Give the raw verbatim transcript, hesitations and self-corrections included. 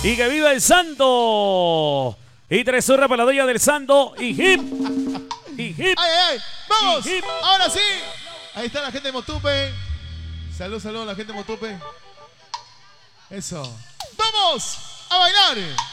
Y que viva el santo. Y Tresurra para la dueña del santo. Y hip. Y hip. ¡Ay, ay, ay! ¡Vamos! Y hip. ¡Ahora sí! Ahí está la gente de Motupe. Salud, salud a la gente de Motupe. Eso. ¡Vamos a bailar!